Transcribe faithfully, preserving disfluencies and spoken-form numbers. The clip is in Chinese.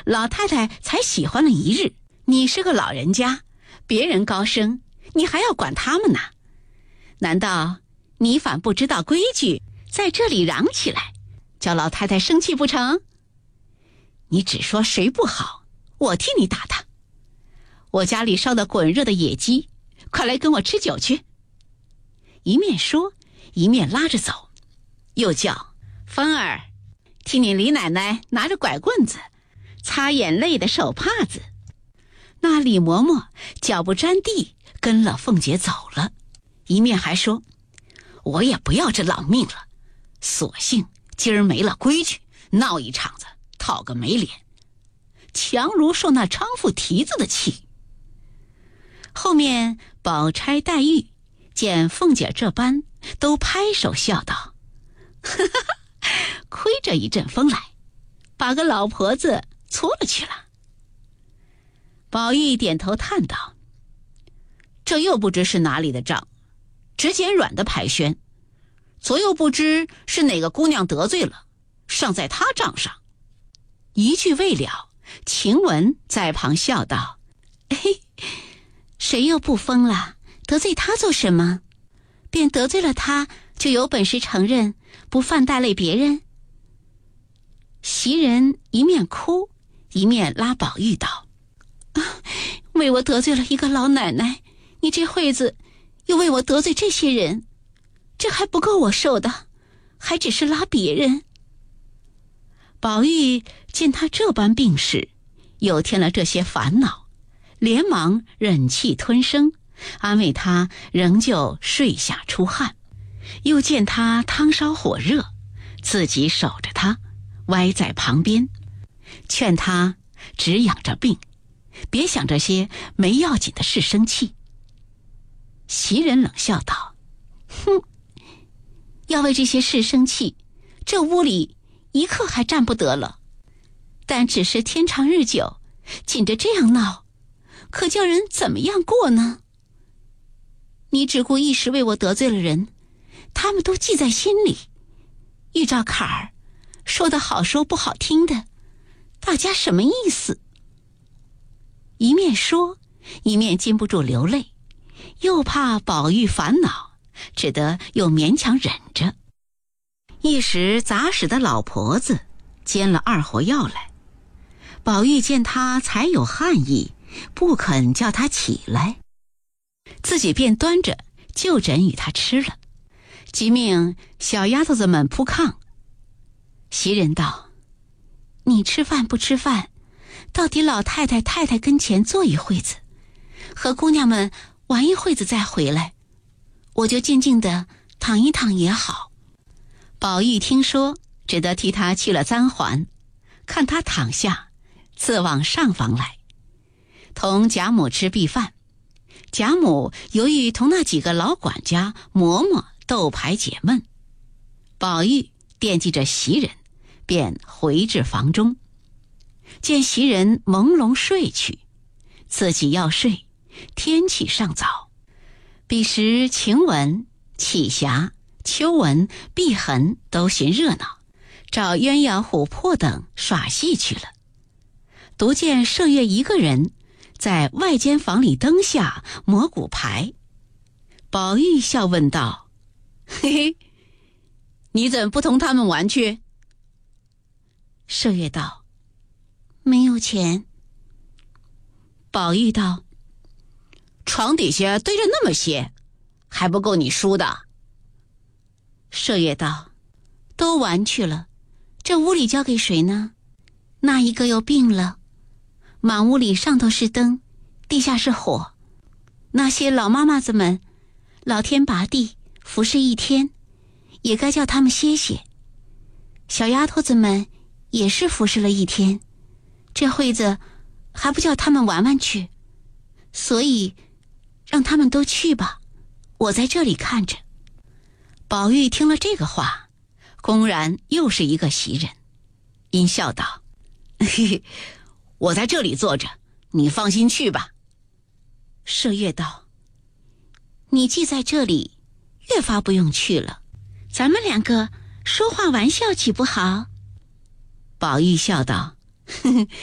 老太太才喜欢了一日，你是个老人家，别人高升，你还要管他们呢？难道你反不知道规矩，在这里嚷起来，叫老太太生气不成？你只说谁不好，我替你打他。我家里烧的滚热的野鸡，快来跟我吃酒去。一面说，一面拉着走，又叫芬儿，替你李奶奶拿着拐棍子，擦眼泪的手帕子。那李嬷嬷脚不沾地，跟了凤姐走了，一面还说，我也不要这老命了，索性今儿没了规矩，闹一场子，讨个没脸，强如受那娼妇蹄子的气。后面宝钗黛玉见凤姐这般，都拍手笑道，哈哈，亏这一阵风来，把个老婆子搓了去了。宝玉点头叹道，这又不知是哪里的账，只捡软的排宣，左右不知是哪个姑娘得罪了，尚在他账上。一句未了，晴雯在旁笑道，嘿，谁又不疯了？得罪他做什么？便得罪了他，就有本事承认，不犯带累别人。袭人一面哭，一面拉宝玉道，啊，为我得罪了一个老奶奶，你这会子又为我得罪这些人，这还不够我受的，还只是拉别人。宝玉见他这般病势，又添了这些烦恼，连忙忍气吞声，安慰他仍旧睡下出汗。又见他汤烧火热，自己守着他，歪在旁边，劝他只养着病，别想这些没要紧的事生气。袭人冷笑道，哼，要为这些事生气，这屋里一刻还站不得了。但只是天长日久，紧着这样闹，可叫人怎么样过呢？你只顾一时为我得罪了人，他们都记在心里，遇着坎儿，说的好说不好听的，大家什么意思？一面说，一面禁不住流泪，又怕宝玉烦恼，只得又勉强忍着。一时杂使的老婆子煎了二火药来，宝玉见他才有汗意，不肯叫他起来，自己便端着就枕与他吃了，即命小丫头子们铺炕。袭人道，你吃饭不吃饭，到底老太太太太跟前坐一会子，和姑娘们玩一会子再回来，我就静静的躺一躺也好。宝玉听说，只得替他去了簪环，看他躺下，自往上房来，同贾母吃毕饭。贾母由于同那几个老管家嬷嬷斗牌解闷，宝玉惦记着袭人，便回至房中，见袭人朦胧睡去，自己要睡，天气尚早。彼时晴雯、启霞、秋纹、碧痕都寻热闹，找鸳鸯、琥珀等耍戏去了。独见麝月一个人在外间房里灯下磨骨牌。宝玉笑问道，嘿嘿，你怎不同他们玩去？麝月道，没有钱。宝玉道，床底下堆着那么些，还不够你输的。麝月道，都玩去了，这屋里交给谁呢？那一个又病了，满屋里上头是灯，地下是火，那些老妈妈子们老天拔地服侍一天，也该叫他们歇歇。小丫头子们也是服侍了一天，这会子还不叫他们玩玩去，所以让他们都去吧，我在这里看着。宝玉听了这个话，公然又是一个袭人，因笑道，嘿嘿，我在这里坐着，你放心去吧。麝月道，你既在这里，越发不用去了，咱们两个说话玩笑岂不好？宝玉笑道，呵呵，